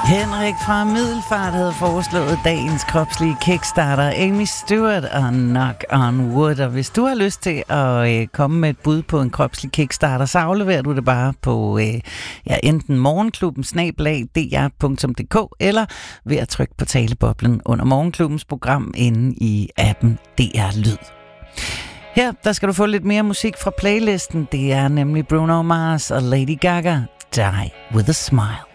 Henrik fra Middelfart havde foreslået dagens kropslige kickstarter, Amy Stewart og Knock on Wood. Og hvis du har lyst til at komme med et bud på en kropslig kickstarter, så afleverer du det bare på enten morgenklubben@dr.dk eller ved at trykke på taleboblen under Morgenklubbens program inde i appen DR Lyd. Her der skal du få lidt mere musik fra playlisten. Det er nemlig Bruno Mars og Lady Gaga, Die With A Smile.